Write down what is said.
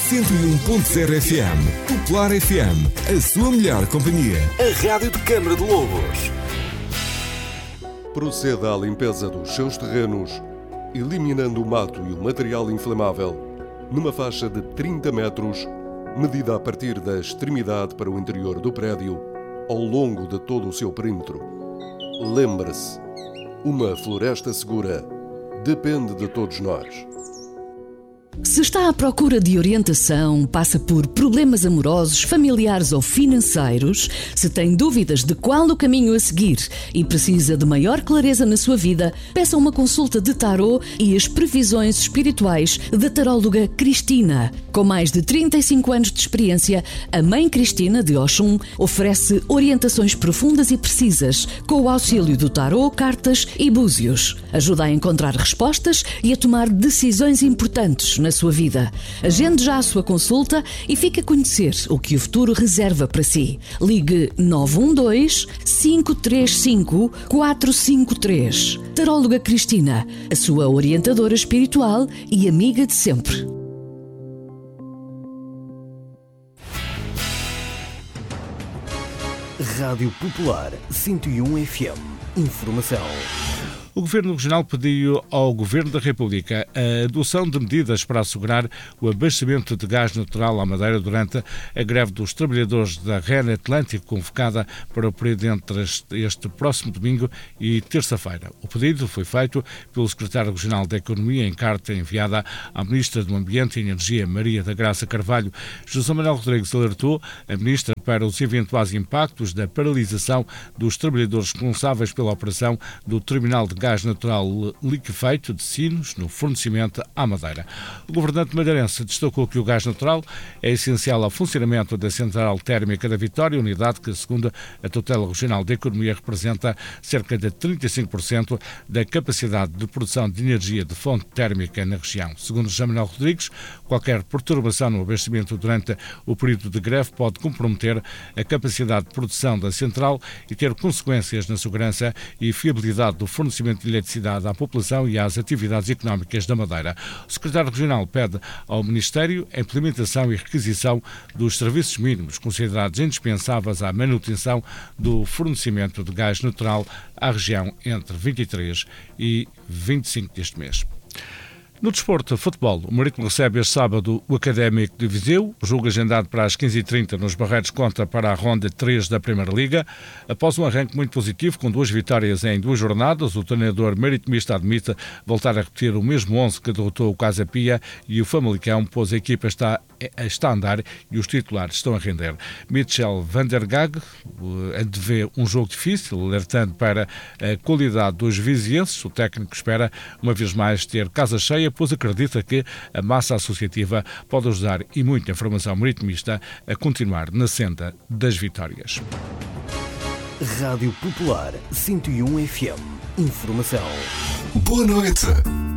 101.0 FM. Popular FM, a sua melhor companhia. A rádio de Câmara de Lobos. Proceda à limpeza dos seus terrenos, eliminando o mato e o material inflamável, numa faixa de 30 metros, medida a partir da extremidade para o interior do prédio, ao longo de todo o seu perímetro. Lembre-se, uma floresta segura depende de todos nós. Se está à procura de orientação, passa por problemas amorosos, familiares ou financeiros, se tem dúvidas de qual o caminho a seguir e precisa de maior clareza na sua vida, peça uma consulta de tarô e as previsões espirituais da taróloga Cristina. Com mais de 35 anos de experiência, a Mãe Cristina de Oxum oferece orientações profundas e precisas, com o auxílio do tarô, cartas e búzios. Ajuda a encontrar respostas e a tomar decisões importantes na sua vida. Agende já a sua consulta e fique a conhecer o que o futuro reserva para si. Ligue 912-535-453. Taróloga Cristina, a sua orientadora espiritual e amiga de sempre. Rádio Popular 101 FM. Informação. O Governo Regional pediu ao Governo da República a adoção de medidas para assegurar o abastecimento de gás natural à Madeira durante a greve dos trabalhadores da REN Atlântico, convocada para o período entre este próximo domingo e terça-feira. O pedido foi feito pelo Secretário Regional da Economia em carta enviada à Ministra do Ambiente e Energia, Maria da Graça Carvalho. José Manuel Rodrigues alertou a Ministra para os eventuais impactos da paralisação dos trabalhadores responsáveis pela operação do Terminal de Gás Natural Liquefeito de Sinos no fornecimento à Madeira. O governante madeirense destacou que o gás natural é essencial ao funcionamento da Central Térmica da Vitória, unidade que, segundo a Tutela Regional da Economia, representa cerca de 35% da capacidade de produção de energia de fonte térmica na região. Segundo José Manuel Rodrigues, qualquer perturbação no abastecimento durante o período de greve pode comprometer a capacidade de produção da central e ter consequências na segurança e fiabilidade do fornecimento de eletricidade à população e às atividades económicas da Madeira. O secretário regional pede ao Ministério a implementação e requisição dos serviços mínimos considerados indispensáveis à manutenção do fornecimento de gás natural à região entre 23 e 25 deste mês. No desporto, futebol, o Marítimo recebe este sábado o Académico de Viseu. O jogo agendado para as 15h30 nos Barreiros conta para a ronda 3 da Primeira Liga. Após um arranque muito positivo, com 2 vitórias em 2 jornadas, o treinador maritimista admite voltar a repetir o mesmo 11 que derrotou o Casa Pia e o Famalicão, pois a equipa está a andar e os titulares estão a render. Michel van der Gag antevê um jogo difícil, alertando para a qualidade dos vizienses. O técnico espera, uma vez mais, ter casa cheia, pois acredita que a massa associativa pode ajudar e muito a formação maritimista a continuar na senda das vitórias. Rádio Popular 101 FM. Informação. Boa noite.